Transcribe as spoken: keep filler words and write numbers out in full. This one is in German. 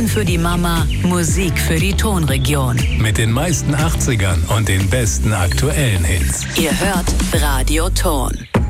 Themen für die Mama, Musik für die Tonregion. Mit den meisten achtzigern und den besten aktuellen Hits. Ihr hört Radio Ton.